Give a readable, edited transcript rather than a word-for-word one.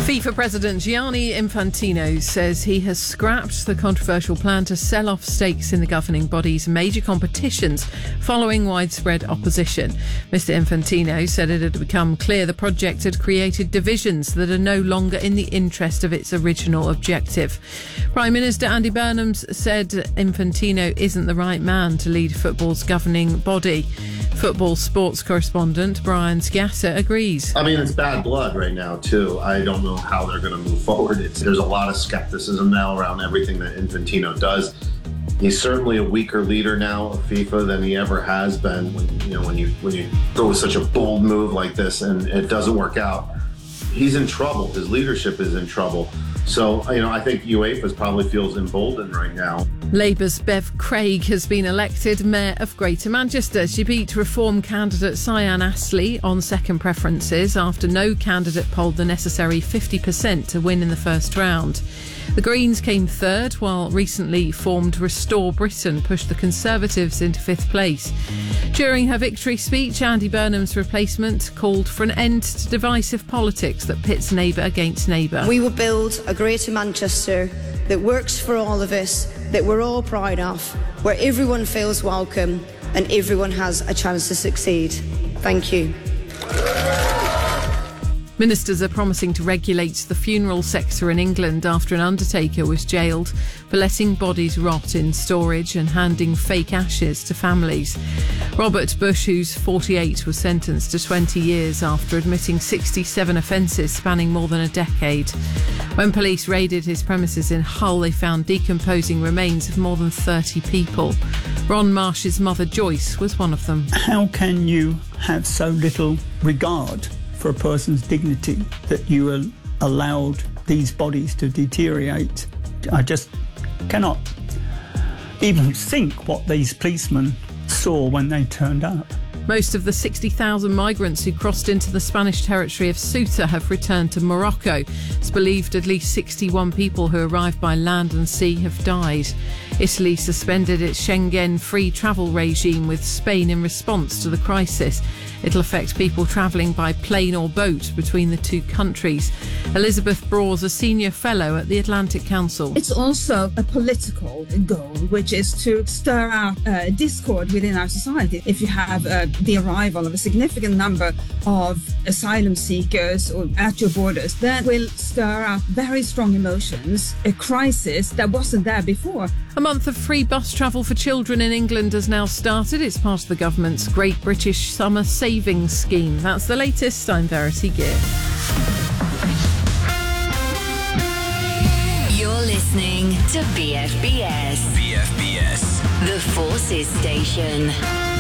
FIFA President Gianni Infantino says he has scrapped the controversial plan to sell off stakes in the governing body's major competitions following widespread opposition. Mr. Infantino said it had become clear the project had created divisions that are no longer in the interest of its original objective. Prime Minister Andy Burnham said Infantino isn't the right man to lead football's governing body. Football sports correspondent Brian Scatter agrees. I mean, it's bad blood right now, too. I don't know how they're going to move forward. There's a lot of skepticism now around everything that Infantino does. He's certainly a weaker leader now of FIFA than he ever has been. When you go with such a bold move like this and it doesn't work out, he's in trouble. His leadership is in trouble. So, I think UEFA probably feels emboldened right now. Labour's Bev Craig has been elected Mayor of Greater Manchester. She beat Reform candidate Cyan Astley on second preferences after no candidate polled the necessary 50% to win in the first round. The Greens came third, while recently formed Restore Britain pushed the Conservatives into fifth place. During her victory speech, Andy Burnham's replacement called for an end to divisive politics that pits neighbour against neighbour. We will build a Greater Manchester that works for all of us, that we're all proud of, where everyone feels welcome and everyone has a chance to succeed. Thank you. Ministers are promising to regulate the funeral sector in England after an undertaker was jailed for letting bodies rot in storage and handing fake ashes to families. Robert Bush, who's 48, was sentenced to 20 years after admitting 67 offences spanning more than a decade. When police raided his premises in Hull, they found decomposing remains of more than 30 people. Ron Marsh's mother, Joyce, was one of them. How can you have so little regard for a person's dignity that you allowed these bodies to deteriorate? I just cannot even think what these policemen saw when they turned up. Most of the 60,000 migrants who crossed into the Spanish territory of Ceuta have returned to Morocco. It's believed at least 61 people who arrived by land and sea have died. Italy suspended its Schengen free travel regime with Spain in response to the crisis. It'll affect people travelling by plane or boat between the two countries. Elizabeth Broad's a senior fellow at the Atlantic Council. It's also a political goal, which is to stir out discord within our society. If you have the arrival of a significant number of asylum seekers at your borders, that will stir up very strong emotions, a crisis that wasn't there before. A month of free bus travel for children in England has now started. It's part of the government's Great British Summer Savings Scheme. That's the latest. I'm Verity Gear. You're listening to BFBS. BFBS. The Forces Station.